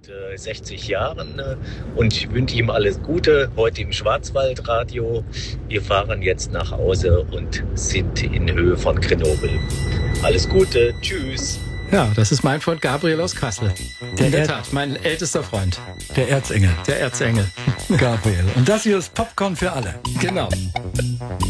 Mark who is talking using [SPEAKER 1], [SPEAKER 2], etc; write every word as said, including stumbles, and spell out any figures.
[SPEAKER 1] äh, sechzig Jahren äh, und ich wünsche ihm alles Gute heute im Schwarzwaldradio. Wir fahren jetzt nach Hause und sind in Höhe von Grenoble. Alles Gute, tschüss.
[SPEAKER 2] Ja, das ist mein Freund Gabriel aus Kassel.
[SPEAKER 3] Der
[SPEAKER 2] In der
[SPEAKER 3] Er-
[SPEAKER 2] Tat, mein ältester Freund,
[SPEAKER 3] Der Erzengel,
[SPEAKER 2] der Erzengel.
[SPEAKER 3] Gabriel. Und das hier ist Popcorn für alle.
[SPEAKER 2] Genau.